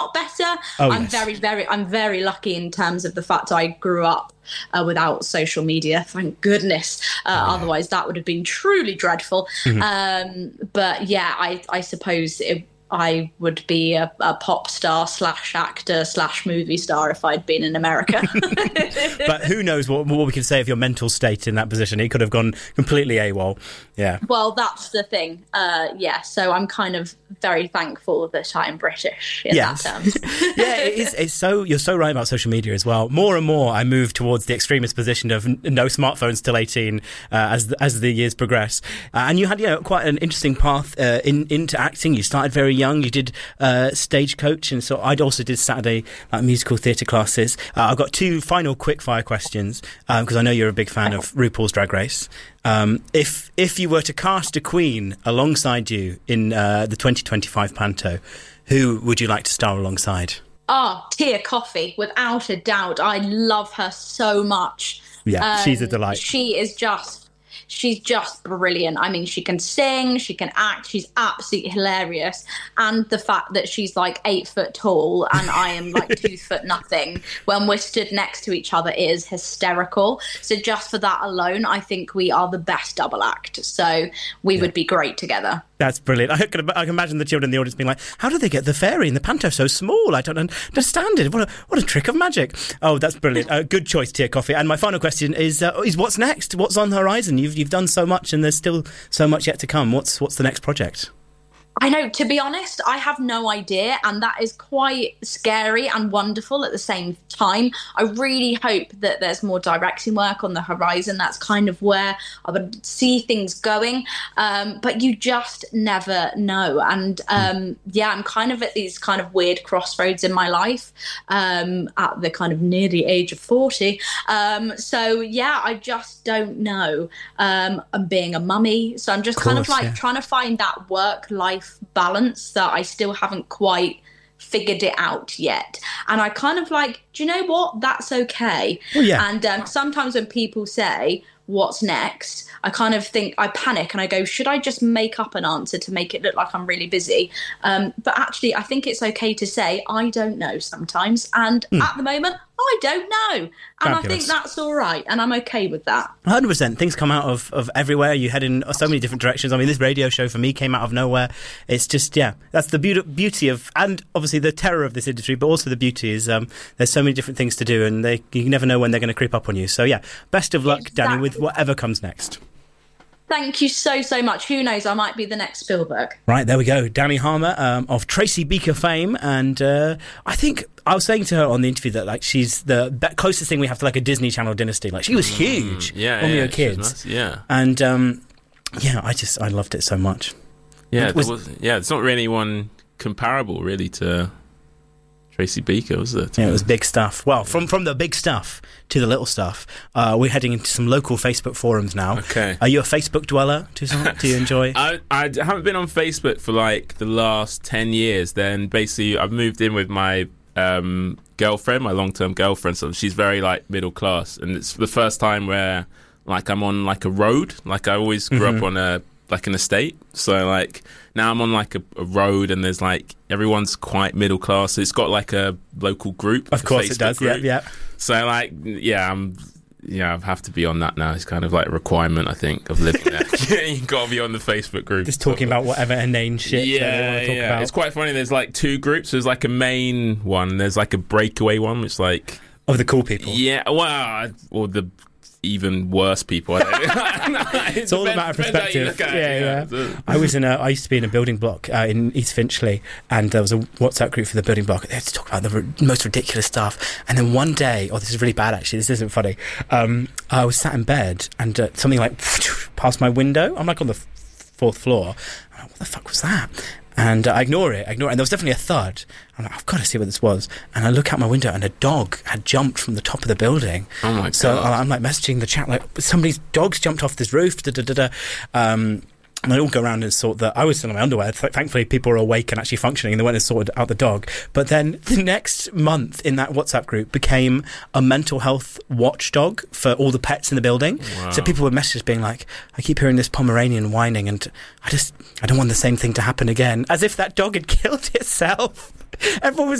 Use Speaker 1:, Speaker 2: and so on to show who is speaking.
Speaker 1: lot better.
Speaker 2: I'm
Speaker 1: very lucky in terms of the fact I grew up without social media, thank goodness. Otherwise that would have been truly dreadful. But yeah, I suppose I would be a pop star / actor / movie star if I'd been in America.
Speaker 2: But who knows what we can say of your mental state in that position. He could have gone completely AWOL. Yeah.
Speaker 1: Well, that's the thing. So I'm kind of very thankful that I'm British in that terms.
Speaker 2: Yeah, it's so, you're so right about social media as well. More and more I move towards the extremist position of no smartphones till 18 as the years progress. And you had quite an interesting path into acting. You started very young. You did Stagecoach, and so I also did Saturday musical theatre classes. I've got two final quick-fire questions because I know you're a big fan of RuPaul's Drag Race. If you were to cast a queen alongside you in the 2025 Panto, who would you like to star alongside?
Speaker 1: Tia Kofi, without a doubt. I love her so much.
Speaker 2: Yeah, she's a delight.
Speaker 1: She's just brilliant. I mean, she can sing, she can act, she's absolutely hilarious. And the fact that she's like 8 foot tall and I am like 2 foot nothing when we're stood next to each other is hysterical. So just for that alone, I think we are the best double act. So we would be great together.
Speaker 2: That's brilliant. I can imagine the children in the audience being like, how do they get the fairy in the Panto so small? I don't understand it. What a trick of magic. Oh, that's brilliant. Good choice, Tia Kofi. And my final question is what's next? What's on the horizon? You've done so much and there's still so much yet to come. What's the next project?
Speaker 1: I know, to be honest, I have no idea, and that is quite scary and wonderful at the same time. I really hope that there's more directing work on the horizon. That's kind of where I would see things going, but you just never know. And I'm kind of at these kind of weird crossroads in my life at the kind of near the age of 40. I just don't know. I'm being a mummy, so I'm just trying to find that work-life balance that I still haven't quite figured it out yet. And I kind of like, do you know what? That's okay.
Speaker 2: Well, yeah.
Speaker 1: And sometimes when people say, what's next? I kind of think, I panic and I go, should I just make up an answer to make it look like I'm really busy? But actually, I think it's okay to say, I don't know sometimes. And at the moment, I don't know. And Fabulous. I think that's all right. And I'm okay with that.
Speaker 2: 100%. Things come out of everywhere. You head in so many different directions. I mean, this radio show for me came out of nowhere. It's just, that's the beauty of, and obviously the terror of this industry, but also the beauty is there's so many different things to do and you never know when they're going to creep up on you. So, best of luck, Danny, with whatever comes next.
Speaker 1: Thank you so much. Who knows? I might be the next Spielberg.
Speaker 2: Right, there we go. Danny Harmer of Tracy Beaker fame. And I think I was saying to her on the interview that she's the closest thing we have to a Disney Channel dynasty. She was huge when we were kids.
Speaker 3: Nice,
Speaker 2: And I loved it so much.
Speaker 3: Yeah, it's not really one comparable really to Tracy Beaker, was it?
Speaker 2: Yeah, it was big stuff. Well, from the big stuff to the little stuff, we're heading into some local Facebook forums now.
Speaker 3: Okay.
Speaker 2: Are you a Facebook dweller, Toussaint? Do you enjoy?
Speaker 3: I haven't been on Facebook for the last 10 years. Then basically I've moved in with my girlfriend, my long-term girlfriend, so she's very middle class, and it's the first time where I'm on a road. I always grew up on an estate, so now I'm on a road and there's everyone's quite middle class, so it's got a local group.
Speaker 2: Of course it does,
Speaker 3: group.
Speaker 2: yeah.
Speaker 3: So I have to be on that now. It's kind of a requirement, I think, of living there. You've got to be on the Facebook group.
Speaker 2: Just talking about whatever inane shit they want to talk about.
Speaker 3: It's quite funny. There's two groups. There's a main one. There's a breakaway one, which
Speaker 2: of the cool people.
Speaker 3: Yeah, well, or the even worse people.
Speaker 2: It's all about perspective. Yeah. I used to be in a building block in East Finchley, and there was a WhatsApp group for the building block. They had to talk about the most ridiculous stuff. And then one day, this is really bad actually, this isn't funny, I was sat in bed and something passed my window. I'm on the 4th floor. I'm what the fuck was that? And I ignore it, and there was definitely a thud. I'm I've got to see what this was. And I look out my window, and a dog had jumped from the top of the building.
Speaker 3: Oh my God.
Speaker 2: So I'm messaging the chat, somebody's dog's jumped off this roof, and I all go around and sort that. I was still in my underwear. Thankfully, people were awake and actually functioning, and they went and sorted out the dog. But then the next month in that WhatsApp group became a mental health watchdog for all the pets in the building.
Speaker 3: Wow.
Speaker 2: So people would message being like, I keep hearing this Pomeranian whining, and I don't want the same thing to happen again. As if that dog had killed itself. Everyone was